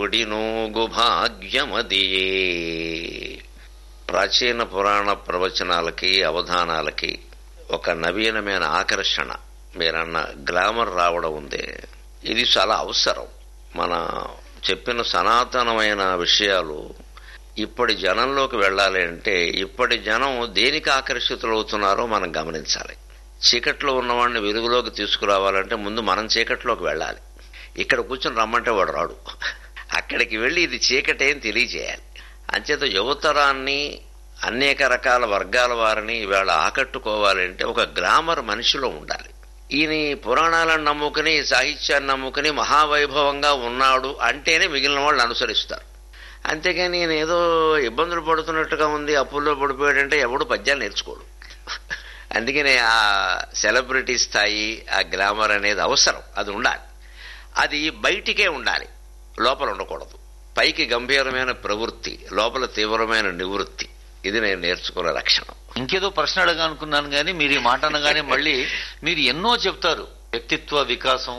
తోడినోగు భాగ్యమదియే. ప్రాచీన పురాణ ప్రవచనాలకి అవధానాలకి ఒక నవీనమైన ఆకర్షణ, మీరన్న గ్లామర్ రావడం ఉంది. ఇది చాలా అవసరం. మన చెప్పిన సనాతనమైన విషయాలు ఇప్పటి జనంలోకి వెళ్ళాలి అంటే ఇప్పటి జనం దేనికి ఆకర్షితులవుతున్నారో మనం గమనించాలి. చీకట్లో ఉన్నవాడిని వెలుగులోకి తీసుకురావాలంటే ముందు మనం చీకట్లోకి వెళ్ళాలి. ఇక్కడ కూర్చొని రమ్మంటే వాడు రాడు. అక్కడికి వెళ్ళి ఇది చీకటేం తెలియజేయాలి. అంచేత యువతరాన్ని, అనేక రకాల వర్గాల వారిని ఇవాళ ఆకట్టుకోవాలంటే ఒక గ్లామర్ మనిషిలో ఉండాలి. ఈయన పురాణాలను నమ్ముకుని, సాహిత్యాన్ని నమ్ముకుని మహావైభవంగా ఉన్నాడు అంటేనే మిగిలిన వాళ్ళు అనుసరిస్తారు. అంతేగాని నేను ఏదో ఇబ్బందులు పడుతున్నట్టుగా ఉంది, అప్పుల్లో పడిపోయాడంటే ఎవడు పద్యాలు నేర్చుకోడు. అందుకనే ఆ సెలబ్రిటీ స్థాయి, ఆ గ్లామర్ అనేది అవసరం. అది ఉండాలి. అది బయటికే ఉండాలి, లోపల ఉండకూడదు. పైకి గంభీరమైన ప్రవృత్తి, లోపల తీవ్రమైన నివృత్తి. ఇది నేను నేర్చుకున్న లక్షణం. ఇంకేదో ప్రశ్న అడగాలనుకున్నాను కానీ మీరు ఈ మాట అనగానే మళ్ళీ మీరు ఎన్నో చెప్తారు. వ్యక్తిత్వ వికాసం,